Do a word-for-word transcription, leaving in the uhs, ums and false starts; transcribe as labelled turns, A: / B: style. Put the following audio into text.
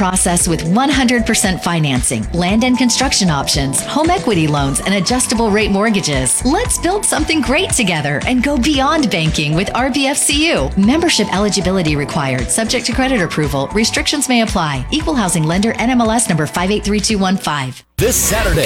A: process with one hundred percent financing, land and construction options, home equity loans, and adjustable rate mortgages. Let's build something great together and go beyond banking with R B F C U. Membership eligibility required, subject to credit approval. Restrictions may apply. Equal housing lender N M L S number five eight three two one five.
B: This Saturday,